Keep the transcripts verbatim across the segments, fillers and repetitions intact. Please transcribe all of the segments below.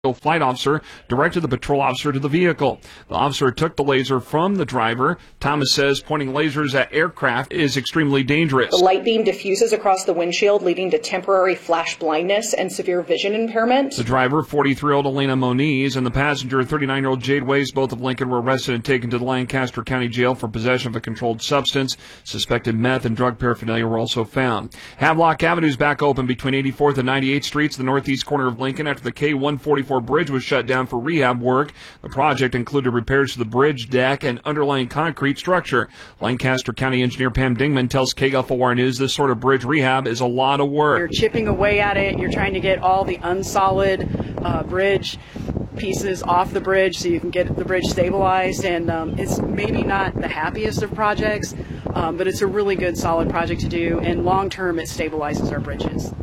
flight officer directed the patrol officer to the vehicle. The officer took the laser from the driver. Thomas says pointing lasers at aircraft is extremely dangerous. The light beam diffuses across the windshield, leading to temporary flash blindness and severe vision impairment. The driver, forty-three-year-old Elena Moniz, and the passenger, thirty-nine-year-old Jade Ways, both of Lincoln, were arrested and taken to the Lancaster County Jail for possession of a controlled substance. Suspected meth and drug paraphernalia were also found. Havelock Avenue is back open between eighty-fourth and ninety-eighth Streets, the northeast corner of Lincoln, after the K one forty-four bridge was shut down for rehab work. The project included repairs to the bridge, deck, and underlying concrete structure. Lancaster County Engineer Pam Dingman tells K G U F O R News this sort of bridge rehab is a lot of work. You're chipping away at it. You're trying to get all the unsolid uh, bridge pieces off the bridge so you can get the bridge stabilized, and um, it's maybe not the happiest of projects, um, but it's a really good solid project to do, and long term it stabilizes our bridges.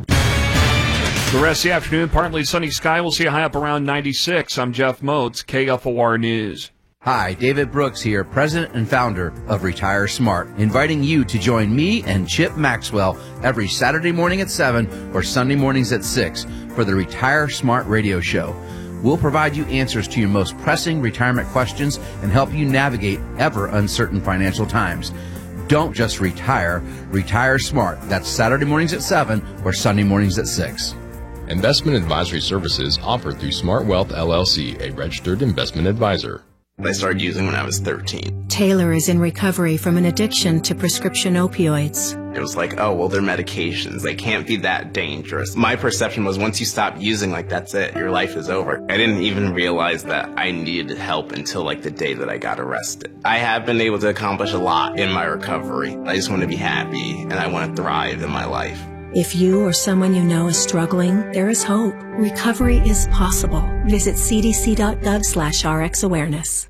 The rest of the afternoon, partly sunny sky. We'll see a high up around ninety-six. I'm Jeff Moats, K G U F O R News. Hi, David Brooks here, president and founder of Retire Smart, inviting you to join me and Chip Maxwell every Saturday morning at seven or Sunday mornings at six for the Retire Smart radio show. We'll provide you answers to your most pressing retirement questions and help you navigate ever uncertain financial times. Don't just retire, retire smart. That's Saturday mornings at seven or Sunday mornings at six. Investment advisory services offered through Smart Wealth L L C, a registered investment advisor. I started using when I was thirteen. Taylor is in recovery from an addiction to prescription opioids. It was like, oh, well, they're medications. They can't be that dangerous. My perception was once you stop using, like, that's it. Your life is over. I didn't even realize that I needed help until, like, the day that I got arrested. I have been able to accomplish a lot in my recovery. I just want to be happy, and I want to thrive in my life. If you or someone you know is struggling, there is hope. Recovery is possible. Visit c d c dot gov slash r x awareness.